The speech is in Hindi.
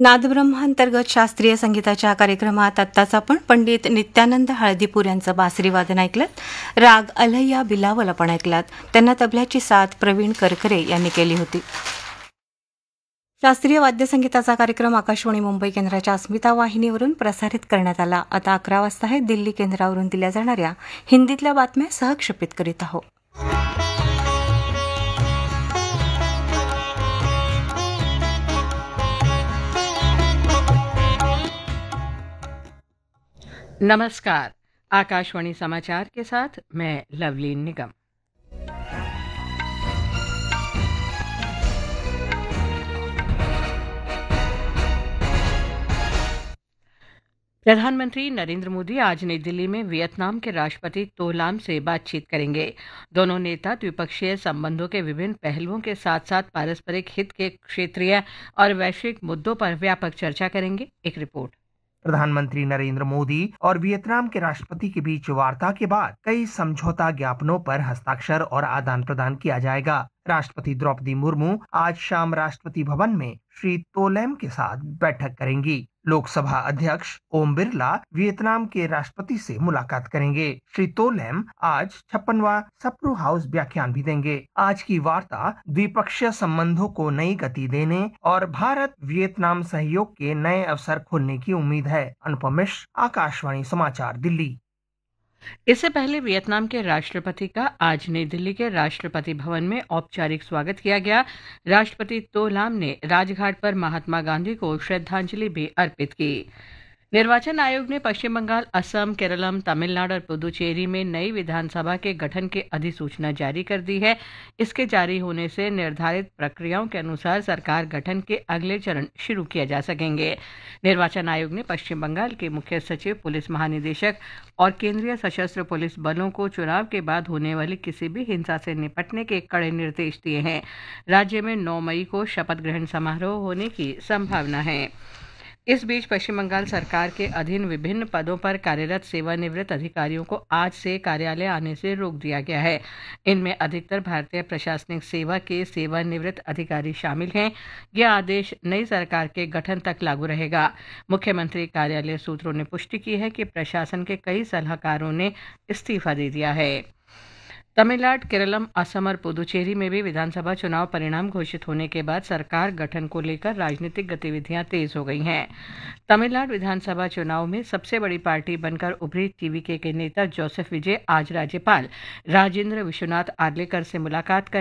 नादब्रह्मांतर्गत शास्त्रीय संगीताच्या कार्यक्रमात आत्ताच आपण पंडित नित्यानंद हळदीपूर यांचं बासरी वादन ऐकलं. राग अलहय्या बिलावल आपण ऐकलात. त्यांना तबल्याची साथ प्रवीण करकरे यांनी केली होती. शास्त्रीय वाद्यसंगीताचा कार्यक्रम आकाशवाणी मुंबई केंद्राच्या अस्मिता वाहिनीवरून प्रसारित करण्यात आला. आता 11 वाजता आहे. दिल्ली केंद्रावरून दिल्या जाणाऱ्या हिंदीतल्या बातम्या सहक्षेपित करीत आहोत. नमस्कार, आकाशवाणी समाचार के साथ मैं लवलीन निगम। प्रधानमंत्री नरेंद्र मोदी आज नई दिल्ली में वियतनाम के राष्ट्रपति तो लाम से बातचीत करेंगे। दोनों नेता द्विपक्षीय संबंधों के विभिन्न पहलुओं के साथ साथ पारस्परिक हित के क्षेत्रीय और वैश्विक मुद्दों पर व्यापक चर्चा करेंगे। एक रिपोर्ट। प्रधानमंत्री नरेंद्र मोदी और वियतनाम के राष्ट्रपति के बीच वार्ता के बाद कई समझौता ज्ञापनों पर हस्ताक्षर और आदान प्रदान किया जाएगा। राष्ट्रपति द्रौपदी मुर्मू आज शाम राष्ट्रपति भवन में श्री तोलैम के साथ बैठक करेंगी। लोकसभा अध्यक्ष ओम बिरला वियतनाम के राष्ट्रपति से मुलाकात करेंगे। श्री तोलैम आज 56वां सप्रू हाउस व्याख्यान भी देंगे। आज की वार्ता द्विपक्षीय संबंधों को नई गति देने और भारत वियतनाम सहयोग के नए अवसर खोलने की उम्मीद है। अनुपम मिश्र, आकाशवाणी समाचार, दिल्ली। इससे पहले वियतनाम के राष्ट्रपति का आज नई दिल्ली के राष्ट्रपति भवन में औपचारिक स्वागत किया गया। राष्ट्रपति तो लाम ने राजघाट पर महात्मा गांधी को श्रद्धांजलि भी अर्पित की। निर्वाचन आयोग ने पश्चिम बंगाल, असम, केरलम, तमिलनाडु और पुदुचेरी में नई विधानसभा के गठन की अधिसूचना जारी कर दी है। इसके जारी होने से निर्धारित प्रक्रियाओं के अनुसार सरकार गठन के अगले चरण शुरू किए जा सकेंगे। निर्वाचन आयोग ने पश्चिम बंगाल के मुख्य सचिव, पुलिस महानिदेशक और केंद्रीय सशस्त्र पुलिस बलों को चुनाव के बाद होने वाली किसी भी हिंसा से निपटने के कड़े निर्देश दिए हैं। राज्य में 9 मई को शपथ ग्रहण समारोह होने की संभावना है। इस बीच पश्चिम बंगाल सरकार के अधीन विभिन्न पदों पर कार्यरत सेवानिवृत्त अधिकारियों को आज से कार्यालय आने से रोक दिया गया है। इनमें अधिकतर भारतीय प्रशासनिक सेवा के सेवानिवृत्त अधिकारी शामिल हैं। यह आदेश नई सरकार के गठन तक लागू रहेगा। मुख्यमंत्री कार्यालय सूत्रों ने पुष्टि की है कि प्रशासन के कई सलाहकारों ने इस्तीफा दे दिया है। तमिलनाडु, केरलम, असम और पुदुचेरी में भी विधानसभा चुनाव परिणाम घोषित होने के बाद सरकार गठन को लेकर राजनीतिक गतिविधियां तेज हो गई हैं। तमिलनाडु विधानसभा चुनाव में सबसे बड़ी पार्टी बनकर उभरी टीवीके के नेता जोसेफ विजय आज राज्यपाल राजेंद्र विश्वनाथ आर्लेकर से मुलाकात कर